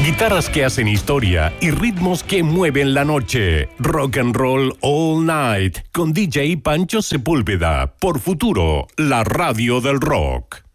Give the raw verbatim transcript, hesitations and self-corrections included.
Guitarras que hacen historia y ritmos que mueven la noche. Rock and Roll All Night con D J Pancho Sepúlveda por Futuro, la radio del rock.